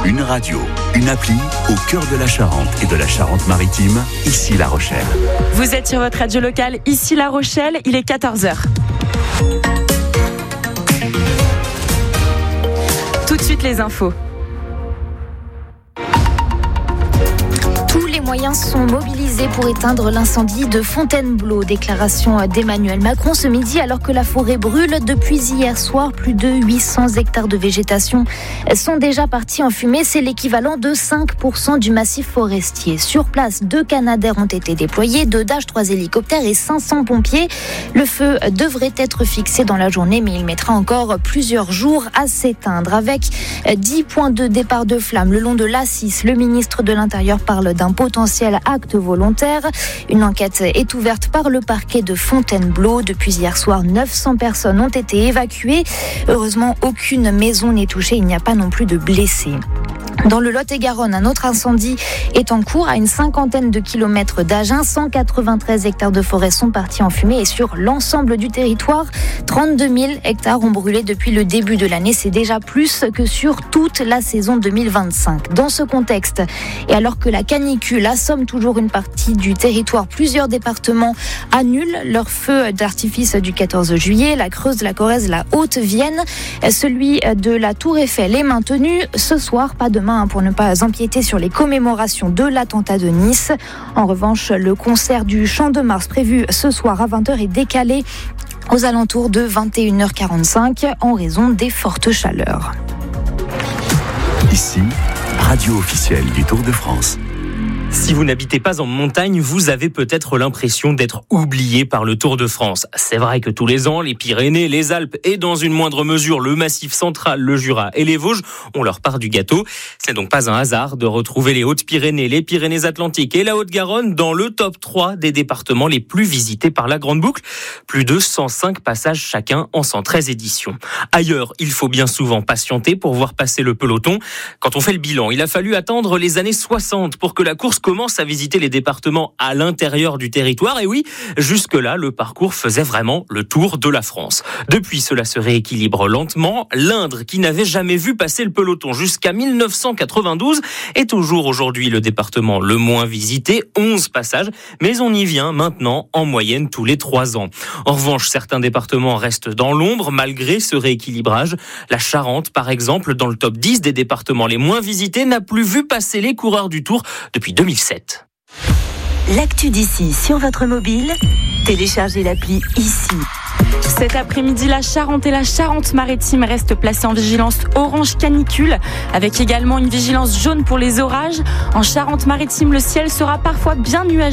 Une radio, une appli au cœur de la Charente et de la Charente-Maritime, ici La Rochelle. Vous êtes sur votre radio locale, ici La Rochelle, il est 14h. Tout de suite les infos. Tous les moyens sont mobilisés pour éteindre l'incendie de Fontainebleau. Déclaration d'Emmanuel Macron ce midi alors que la forêt brûle depuis hier soir. Plus de 800 hectares de végétation sont déjà partis en fumée. C'est l'équivalent de 5% du massif forestier. Sur place, 2 Canadair ont été déployés, 2 Dash, 3 hélicoptères et 500 pompiers. Le feu devrait être fixé dans la journée, mais il mettra encore plusieurs jours à s'éteindre. Avec 10 points de départ de flammes le long de l'A6, le ministre de l'Intérieur parle d'un potentiel acte volontaire. Une enquête est ouverte par le parquet de Fontainebleau. Depuis hier soir, 900 personnes ont été évacuées. Heureusement, aucune maison n'est touchée. Il n'y a pas non plus de blessés. Dans le Lot-et-Garonne, un autre incendie est en cours à une 50aine de kilomètres d'Agen. 193 hectares de forêt sont partis en fumée et sur l'ensemble du territoire, 32 000 hectares ont brûlé depuis le début de l'année. C'est déjà plus que sur toute la saison 2025. Dans ce contexte, et alors que la canicule assomme toujours une partie du territoire, plusieurs départements annulent leur feu d'artifice du 14 juillet. La Creuse, la Corrèze, la Haute-Vienne. Celui de la Tour Eiffel est maintenu ce soir, pas demain, pour ne pas empiéter sur les commémorations de l'attentat de Nice. En revanche, le concert du Chant de Mars prévu ce soir à 20h est décalé aux alentours de 21h45 en raison des fortes chaleurs. Ici, radio officielle du Tour de France. Si vous n'habitez pas en montagne, vous avez peut-être l'impression d'être oublié par le Tour de France. C'est vrai que tous les ans, les Pyrénées, les Alpes et dans une moindre mesure le Massif central, le Jura et les Vosges ont leur part du gâteau. Ce n'est donc pas un hasard de retrouver les Hautes-Pyrénées, les Pyrénées-Atlantiques et la Haute-Garonne dans le top 3 des départements les plus visités par la Grande Boucle. Plus de 105 passages chacun en 113 éditions. Ailleurs, il faut bien souvent patienter pour voir passer le peloton. Quand on fait le bilan, il a fallu attendre les années 60 pour que la course commence à visiter les départements à l'intérieur du territoire. Et oui, jusque-là, le parcours faisait vraiment le tour de la France. Depuis, cela se rééquilibre lentement. L'Indre, qui n'avait jamais vu passer le peloton jusqu'à 1992, est toujours aujourd'hui le département le moins visité, 11 passages, mais on y vient maintenant en moyenne tous les 3 ans. En revanche, certains départements restent dans l'ombre malgré ce rééquilibrage. La Charente, par exemple, dans le top 10 des départements les moins visités, n'a plus vu passer les coureurs du Tour depuis 2007. L'actu d'ici sur votre mobile, téléchargez l'appli ici. Cet après-midi, la Charente et la Charente-Maritime restent placées en vigilance orange canicule, avec également une vigilance jaune pour les orages. En Charente-Maritime, le ciel sera parfois bien nuageux.